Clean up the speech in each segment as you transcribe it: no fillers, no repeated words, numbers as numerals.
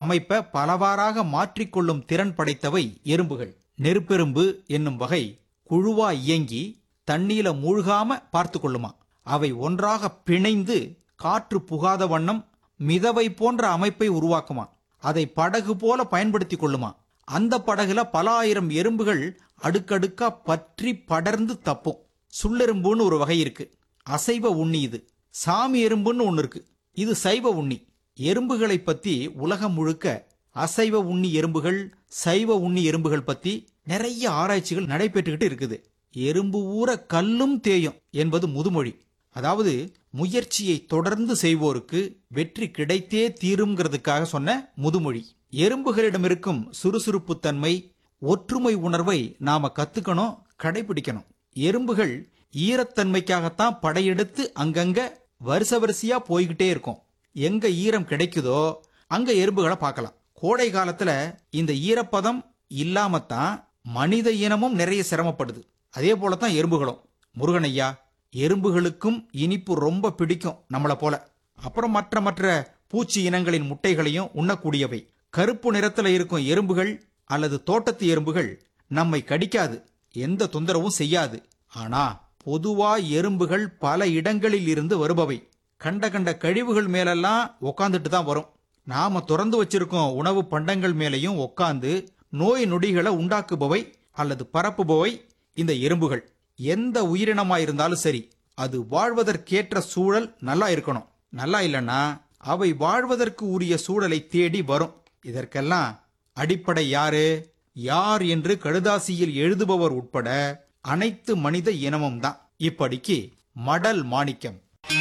அமைப்பை பலவாறாக மாற்றிக்கொள்ளும் திறன் படைத்தவை எறும்புகள். நெருப்பெரும்பு என்னும் வகை குழுவா இயங்கி தண்ணீல மூழ்காம பார்த்து கொள்ளுமா. அவை ஒன்றாக பிணைந்து காற்று புகாத வண்ணம் மிதவை போன்ற அமைப்பை உருவாக்குமா. அதை படகு போல பயன்படுத்தி கொள்ளுமா. அந்த படகுல பல ஆயிரம் எறும்புகள் அடுக்கடுக்கா பற்றி படர்ந்து தப்பும். சுள்ளெரும்புன்னு ஒரு வகை இருக்கு, அசைவ உண்ணி. இது சாமி எறும்புன்னு ஒன்னு இருக்கு, இது சைவ உண்ணி. எறும்புகளை பத்தி உலகம் முழுக்க அசைவ உண்ணி எறும்புகள், சைவ உண்ணி எறும்புகள் பத்தி நிறைய ஆராய்ச்சிகள் நடைபெற்றுக்கிட்டு இருக்குது. எறும்பு ஊற கல்லும் தேயும் என்பது முதுமொழி. அதாவது முயற்சியை தொடர்ந்து செய்வோருக்கு வெற்றி கிடைத்தே தீரும்ங்கிறதுக்காக சொன்ன முதுமொழி. எறும்புகளிடம் இருக்கும் சுறுசுறுப்புத்தன்மை, ஒற்றுமை உணர்வை நாம கத்துக்கணும், கடைபிடிக்கணும். எறும்புகள் ஈரத்தன்மைக்காகத்தான் படையெடுத்து அங்கங்க வரிசையா போய்கிட்டே இருக்கும். எங்க ஈரம் கிடைக்குதோ அங்க எறும்புகளை பார்க்கலாம். கோடை காலத்துல இந்த ஈரப்பதம் இல்லாமத்தான் மனித இனமும் நிறைய சிரமப்படுது. அதே போலத்தான் எறும்புகளும். முருகனையா, எறும்புகளுக்கும் இனிப்பு ரொம்ப பிடிக்கும் நம்மள போல. அப்புறம் மற்ற பூச்சி இனங்களின் முட்டைகளையும் உண்ணக்கூடியவை. கருப்பு நிறத்துல இருக்கும் எறும்புகள் அல்லது தோட்டத்து எறும்புகள் நம்மை கடிக்காது, எந்த தொந்தரவும் செய்யாது. ஆனா பொதுவா எறும்புகள் பல இடங்களில் இருந்து வருபவை. கண்ட கழிவுகள் மேலெல்லாம் உக்காந்துட்டு தான் வரும். நாம திறந்து வச்சிருக்கோம் உணவு பண்டங்கள் மேலையும் உக்காந்து நோய் நொடிகளை உண்டாக்குபவை அல்லது பரப்புபவை இந்த எறும்புகள். எந்த உயிரினமாயிருந்தாலும் சரி, அது வாழ்வதற்கேற்ற சூழல் நல்லா இருக்கணும். நல்லா இல்லைன்னா அவை வாழ்வதற்கு உரிய சூழலை தேடி வரும். இதற்கெல்லாம் அடிப்படை யார் என்று கடுதாசியில் எழுதுபவர் உட்பட அனைத்து மனித இனமும் தான். இப்படிக்கு மடல் மாணிக்கம்.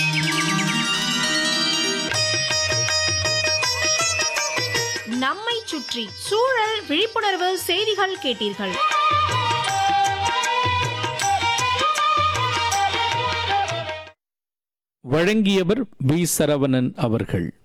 நம்மை சுற்றி சூழல் விழிப்புணர்வு செய்திகள் கேட்டீர்கள். வழங்கியவர் வி. சரவணன் அவர்கள்.